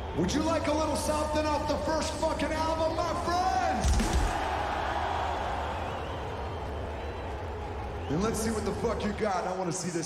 Would you like a little something off the first fucking album, my friends? Then let's see what the fuck you got. I want to see this